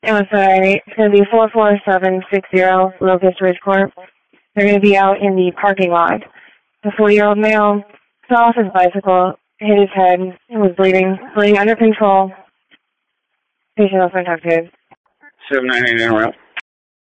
I'm sorry, it's going to be 44760 Locust Ridge Court. They're going to be out in the parking lot. The 4-year-old male fell off his bicycle, hit his head, and was bleeding under control. Patient has been talked to. 798 en route.